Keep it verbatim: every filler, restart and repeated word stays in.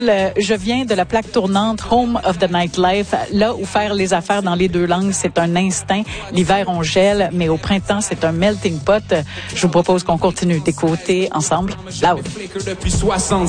Le- je viens de la plaque tournante Home of the Nightlife, là où faire les affaires dans les deux langues, c'est un instinct. L'hiver, on gèle, mais au printemps, c'est un melting pot. Je vous propose qu'on continue d'écouter ensemble Loud. Depuis soixante